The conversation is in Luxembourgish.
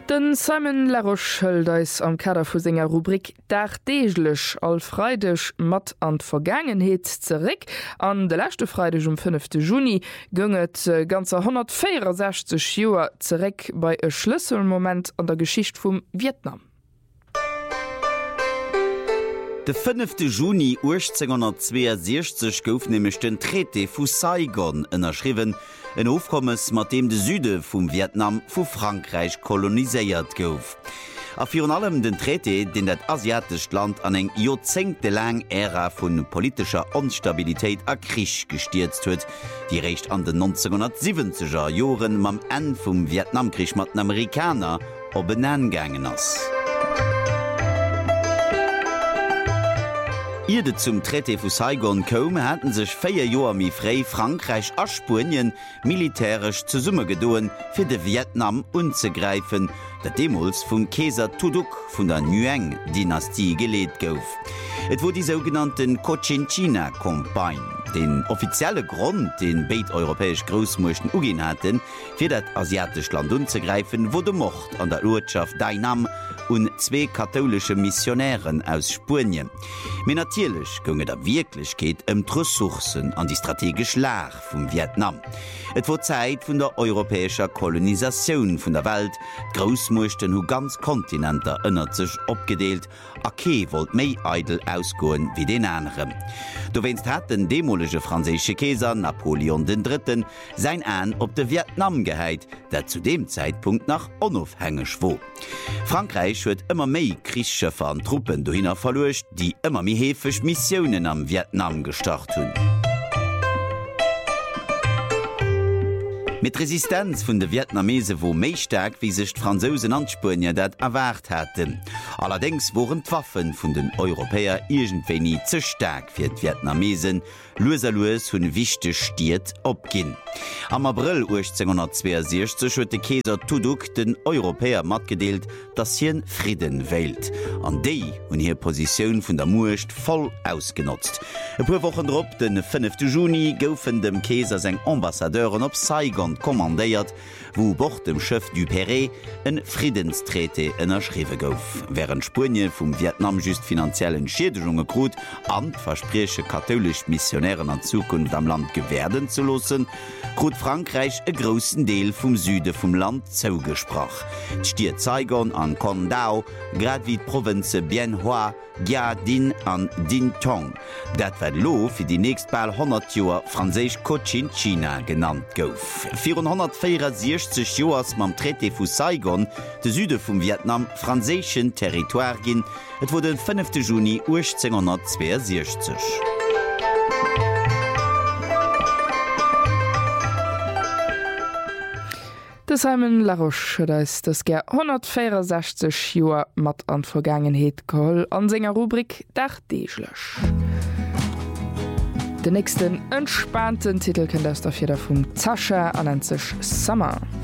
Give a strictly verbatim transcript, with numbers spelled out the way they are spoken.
Den Simon Laroche is am Kader vu senger Rubrik Dagdeeglech all Freidech mat an Vergangenheet zerek. An de lächte Freidech um fünften Juni gënget ganzer hundertvierundsechzig Joer zerek bei e Schlüsselmoment an der Geschicht vum Vietnam. De fünften Juni achtzehnhundertzweiundsechzig gouf nämlich den Traité vu Saigon ënnerschriwen, en Aufkommes mat dem de Süde vum Vietnam vu Frankreich koloniséiert gouf. A virun allem den Traité, den dat asiatisch Land an eng jahrzehntelang Ära vun politischer Instabilitéit a Krich gestierzt huet, die recht an den neunzehnhundertsiebziger Joren mam En vum Vietnamkrich mat den Amerikaner op benangangen ass. Ide zum Traité vu Saigon kom, hätten sech féier Joer mi frei Frankreich a Spien militärisch ze Summe gedoen fir de Vietnam unzegreifen, dat Demols vum Kaiser Tuduk vun der Nguyen-Dynastie geleet gouf. Et wo die sogenannten Cochinchina-Kompagne, den offizielle Grund, den beid europäisch Großmuchten ugin hatten, fir dat asiatisch Land unzugreifen, wo de Mord an der Ortschaft Dai Nam und zwei katholische Missionären aus Spien. Men natierlich gonge der Wirklichkeit um Ressourcen an die strategische Lage vom Vietnam. Et war Zeit von der europäischer Kolonisation von der Welt. Großmuchten hu ganz Kontinente ënnert sich abgedeelt. Ake wollt mei eidel ausgoen wie den anderen. Du wennst hat den demolische französische Kaiser Napoleon den Dritten sein An op de Vietnam geheit, der zu dem Zeitpunkt nach unabhängig war. Frankreich huet immer méi Kriechschiffer an Truppen dohinner verlocht, die immer mi hefech Missionen am Vietnam gestart hunn. Mit Resistenz vun de Vietnamese wo méi stark wie sech Franzosen an Spien dat erwart hatten. Allerdings waren d'Waffen vun den Europäer irgendwei nie ze stark fir d Vietnamesen, loser loes hunn wichte Stiert opginn. Am April achtzehnhundertzweiundsechzig huet de Kaiser Tuduk den Europäer matgedeelt, dass hien Frieden wählt. An déi hunn hier Position vun der Muecht voll ausgenutzt. E puer Wochen drop den fünften Juni goufen dem Kaiser seg Ambassadeuren op Saigon kommandéiert, wo bord dem Chef du Perret en Friedenstraité ënnerschriwe gouf. Während Spien vum Vietnam just finanziellen Schädigungen krut an verspreche katholisch Missionären an Zukunft am Land gewähren zu lassen, krut Frankreich e großen Deel vom Süde vom Land zougesprach. Stiert Saigon an Con Dao, grad wie Provinze Bien Hoa, Gia Din an Din Tong. Dat wird lo für die nächst bald hundert Joer Französisch Cochinchina genannt gouf. vierhundertvierundsechzig Joers mam Traité vu Saigon, de Süde vum Vietnam, franzéschen Territoire ginn, et wurde den fünften Juni achtzehnhundertzweiundsechzig. De Simon Laroche ist das ger hundertvierundsechzig Joer mat an Vergangenheet geholl an senger Rubrik Dagdeeglech. Den nächsten entspannten Titel kennt das dafür vum Zascha an sich Summer.